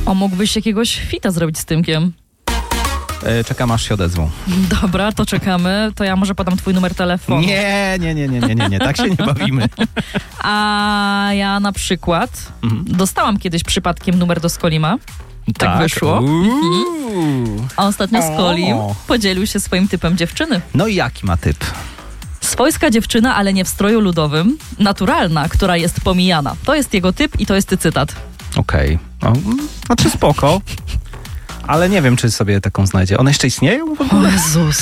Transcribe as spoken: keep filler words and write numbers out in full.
O, mógłbyś jakiegoś fita zrobić z Tymkiem. E, czekam, aż się odezwą. Dobra, to czekamy. To ja może podam twój numer telefonu. Nie, nie, nie, nie, nie, nie, nie. Tak się nie bawimy. A ja na przykład Mhm. dostałam kiedyś przypadkiem numer do Skolima. Tak, tak wyszło. Uuu. A ostatnio Skolim O. podzielił się swoim typem dziewczyny. No i jaki ma typ? Swojska dziewczyna, ale nie w stroju ludowym. Naturalna, która jest pomijana. To jest jego typ i to jest cytat. Okej. Okay. No, znaczy spoko. Ale nie wiem, czy sobie taką znajdzie. One jeszcze istnieją w ogóle? O Jezus.